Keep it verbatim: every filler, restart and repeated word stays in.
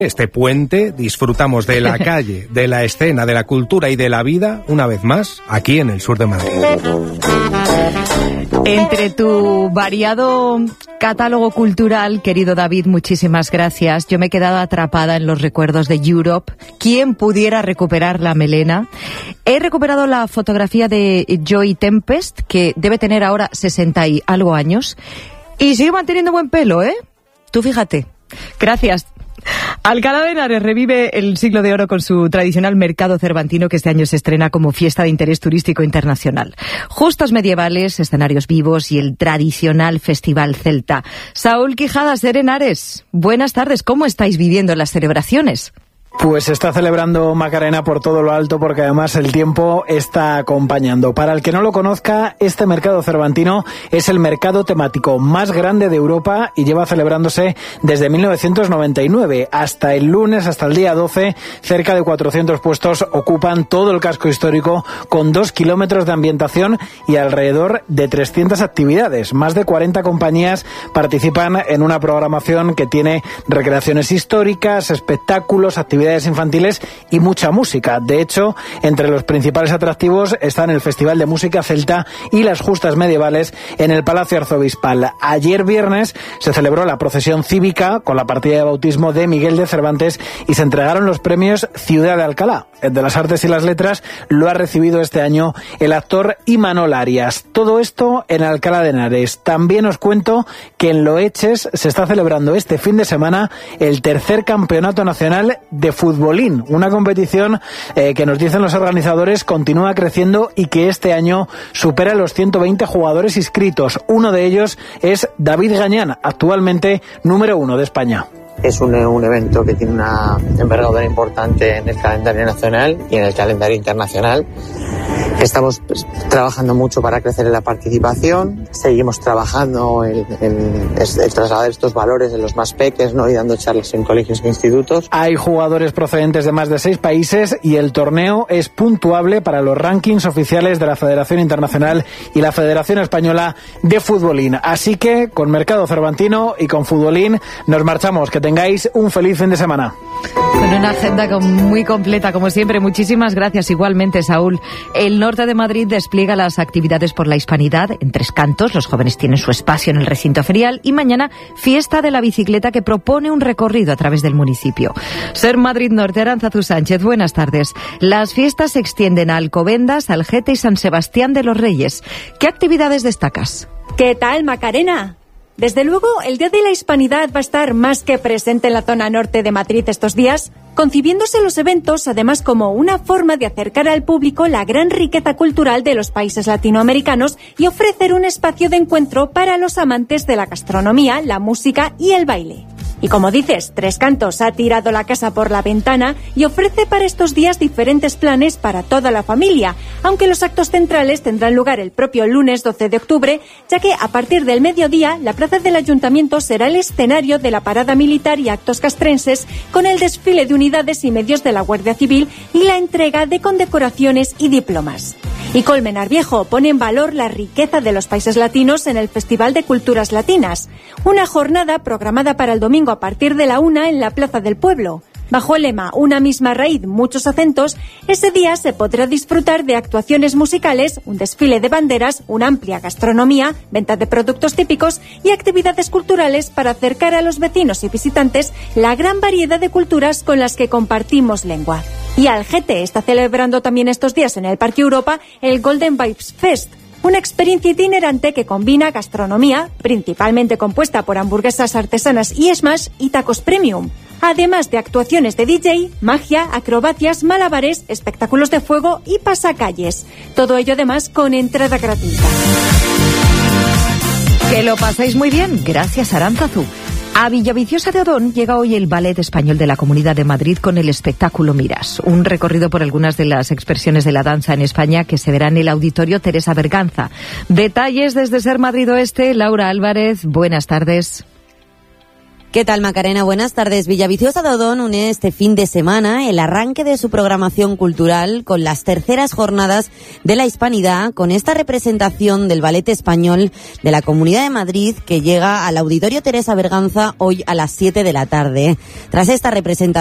Este puente disfrutamos de la calle, de la escena, de la cultura y de la vida, una vez más, aquí en el sur de Madrid. Entre tu variado catálogo cultural, querido David, muchísimas gracias. Yo me he quedado atrapada en los recuerdos de Europe. ¿Quién pudiera recuperar la melena? He recuperado la fotografía de Joey Tempest, que debe tener ahora sesenta y algo años, y sigue manteniendo buen pelo, ¿eh? Tú fíjate. Gracias. Alcalá de Henares revive el siglo de oro con su tradicional mercado cervantino, que este año se estrena como fiesta de interés turístico internacional. Justos medievales, escenarios vivos y el tradicional festival celta. Saúl Quijadas de Henares, buenas tardes. ¿Cómo estáis viviendo las celebraciones? Pues se está celebrando Macarena por todo lo alto, porque además el tiempo está acompañando. Para el que no lo conozca, este mercado cervantino es el mercado temático más grande de Europa y lleva celebrándose desde mil novecientos noventa y nueve. Hasta el lunes, hasta el día doce, cerca de cuatrocientos puestos ocupan todo el casco histórico, con dos kilómetros de ambientación y alrededor de trescientas actividades. Más de cuarenta compañías participan en una programación que tiene recreaciones históricas, espectáculos, actividades infantiles y mucha música. De hecho, entre los principales atractivos están el Festival de Música Celta y las justas medievales en el Palacio Arzobispal. Ayer viernes se celebró la procesión cívica con la partida de bautismo de Miguel de Cervantes y se entregaron los premios Ciudad de Alcalá. El de las Artes y las Letras lo ha recibido este año el actor Imanol Arias. Todo esto en Alcalá de Henares. También os cuento que en Loeches se está celebrando este fin de semana el tercer Campeonato Nacional de Futbolín, una competición eh, que nos dicen los organizadores continúa creciendo y que este año supera los ciento veinte jugadores inscritos. Uno de ellos es David Gañán, actualmente número uno de España. Es un, un evento que tiene una envergadura importante en el calendario nacional y en el calendario internacional. Estamos pues, trabajando mucho para crecer en la participación, seguimos trabajando en, en, en trasladar estos valores en los más peques, ¿no? Y dando charlas en colegios e institutos. Hay jugadores procedentes de más de seis países y el torneo es puntuable para los rankings oficiales de la Federación Internacional y la Federación Española de Futbolín. Así que con Mercado Cervantino y con Futbolín nos marchamos. Que tengáis un feliz fin de semana. Con una agenda muy completa, como siempre. Muchísimas gracias igualmente, Saúl. El norte de Madrid despliega las actividades por la hispanidad en Tres Cantos. Los jóvenes tienen su espacio en el recinto ferial y mañana fiesta de la bicicleta que propone un recorrido a través del municipio. Ser Madrid Norte, Arantzazu Sánchez, buenas tardes. Las fiestas se extienden a Alcobendas, Algete y San Sebastián de los Reyes. ¿Qué actividades destacas? ¿Qué tal, Macarena? Desde luego, el Día de la Hispanidad va a estar más que presente en la zona norte de Madrid estos días, concibiéndose los eventos además como una forma de acercar al público la gran riqueza cultural de los países latinoamericanos y ofrecer un espacio de encuentro para los amantes de la gastronomía, la música y el baile. Y como dices, Tres Cantos ha tirado la casa por la ventana y ofrece para estos días diferentes planes para toda la familia, aunque los actos centrales tendrán lugar el propio lunes doce de octubre, ya que a partir del mediodía la plaza del Ayuntamiento será el escenario de la parada militar y actos castrenses, con el desfile de unidades y medios de la Guardia Civil y la entrega de condecoraciones y diplomas. Y Colmenar Viejo pone en valor la riqueza de los países latinos en el Festival de Culturas Latinas, una jornada programada para el domingo a partir de la una en la Plaza del Pueblo. Bajo el lema Una misma raíz, muchos acentos, ese día se podrá disfrutar de actuaciones musicales, un desfile de banderas, una amplia gastronomía, venta de productos típicos y actividades culturales para acercar a los vecinos y visitantes la gran variedad de culturas con las que compartimos lengua. Y Algete está celebrando también estos días en el Parque Europa el Golden Vibes Fest, una experiencia itinerante que combina gastronomía, principalmente compuesta por hamburguesas artesanas y smash y tacos premium, además de actuaciones de D J, magia, acrobacias, malabares, espectáculos de fuego y pasacalles. Todo ello además con entrada gratuita. Que lo paséis muy bien. Gracias, Arantzazu. A Villaviciosa de Odón llega hoy el Ballet Español de la Comunidad de Madrid con el espectáculo Miras, un recorrido por algunas de las expresiones de la danza en España que se verá en el Auditorio Teresa Berganza. Detalles desde Ser Madrid Oeste, Laura Álvarez, buenas tardes. ¿Qué tal, Macarena? Buenas tardes. Villaviciosa de Odón une este fin de semana el arranque de su programación cultural con las terceras jornadas de la Hispanidad, con esta representación del Ballet Español de la Comunidad de Madrid que llega al Auditorio Teresa Berganza hoy a las siete de la tarde. Tras esta representación